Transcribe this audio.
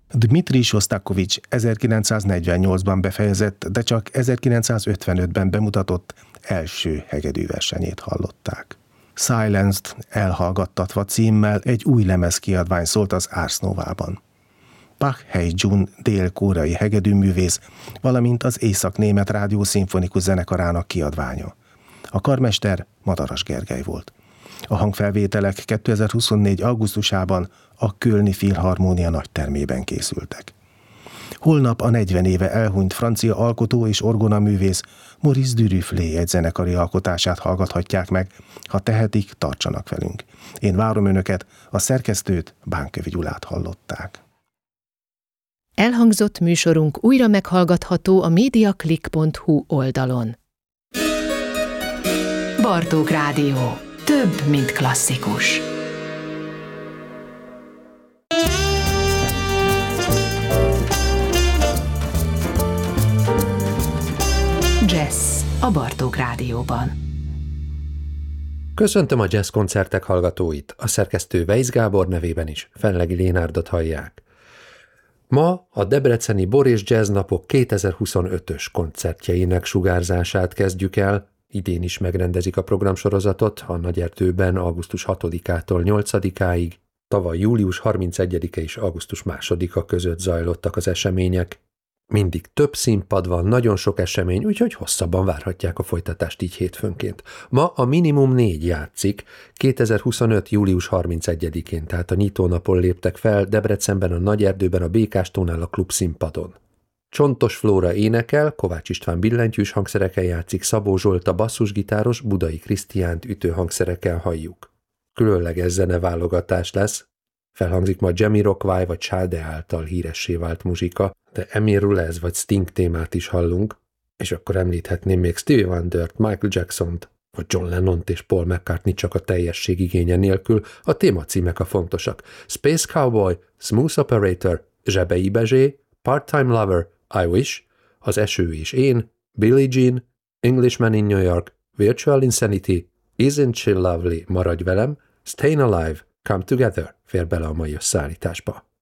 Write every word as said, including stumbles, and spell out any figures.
Dmitrij Sostakovich ezerkilencszáznegyvennyolcban befejezett, de csak ezerkilencszázötvenötben bemutatott első hegedűversenyét hallották. Silenced, elhallgattatva címmel egy új lemezkiadvány szólt az Ars Novában. Park Hae-jun dél-koreai hegedűművész, valamint az Észak-német Rádió Szimfonikus Zenekarának kiadványa. A karmester Madaras Gergely volt. A hangfelvételek kétezer-huszonnégy. augusztusában a Kölni Filharmónia nagytermében készültek. Holnap a negyven éve elhunyt francia alkotó és orgonaművész Maurice Duruflé egy zenekari alkotását hallgathatják meg, ha tehetik, tartsanak velünk. Én várom önöket, a szerkesztőt, Bánkövi Gyulát hallották. Elhangzott műsorunk újra meghallgatható a mediaclick pont hu oldalon. Bartók Rádió. Több, mint klasszikus. Jazz a Bartók Rádióban. Köszöntöm a jazz koncertek hallgatóit, a szerkesztő Weisz Gábor nevében is Fenlegi Lénárdot hallják. Ma a Debreceni Bor és Jazz Napok kétezer-huszonötös koncertjeinek sugárzását kezdjük el. Idén is megrendezik a programsorozatot a Nagyerdőben augusztus hatodikától nyolcadikáig. Tavaly július harmincegyedike és augusztus másodika között zajlottak az események. Mindig több színpad van, nagyon sok esemény, úgyhogy hosszabban várhatják a folytatást így hétfőnként. Ma a minimum négy játszik, kétezer-huszonöt. július harmincegyedikén, tehát a nyitónapon léptek fel Debrecenben, a Nagyerdőben, a Békástónál a klub színpadon. Csontos Flóra énekel, Kovács István billentyűs hangszerekkel játszik, Szabó Zsolt a basszusgitáros, Budai Krisztiánt ütőhangszerekkel halljuk. Különleges zeneválogatás lesz, felhangzik majd Jamiroquai vagy Sade által híressé vált muzsika, de Emil Rulez vagy Sting témát is hallunk, és akkor említhetném még Stevie Wondert, Michael Jacksont, vagy John Lennont és Paul McCartney csak a teljesség igénye nélkül, a témacímek a fontosak. Space Cowboy, Smooth Operator, Zsebei Bezsé, Part-Time Lover, I Wish, Az eső és én, Billie Jean, Englishman in New York, Virtual Insanity, Isn't She Lovely, Maradj velem, Stayin' Alive, Come Together fér bele a mai összeállításba.